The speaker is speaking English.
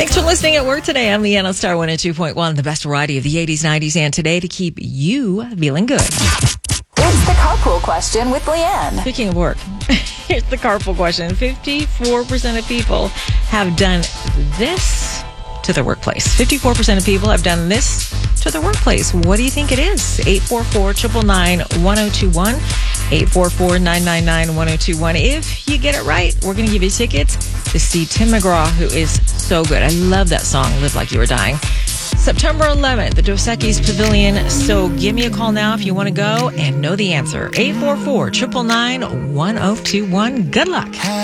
Thanks for listening at work today. I'm Leanna, Star 102.1, the best variety of the 80s, 90s, and today to keep you feeling good. It's the carpool question with Leanne. Speaking of work, here's the carpool question. 54% of people have done this to their workplace. 54% of people have done this to their workplace. What do you think it is? 844-999-1021. 844-999-1021. If you get it right, we're going to give you tickets to see Tim McGraw, who is so good. I love that song, Live Like You Were Dying. September 11th, the Dos Equis Pavilion. So give me a call now if you want to go and know the answer. 844-999-1021. Good luck.